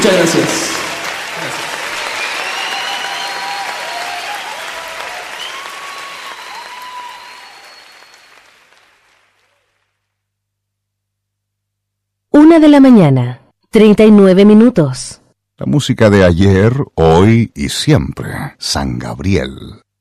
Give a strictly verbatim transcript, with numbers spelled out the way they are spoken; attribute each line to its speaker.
Speaker 1: Muchas gracias.
Speaker 2: Una de la mañana, treinta y nueve minutos.
Speaker 3: La música de ayer, hoy y siempre. San Gabriel.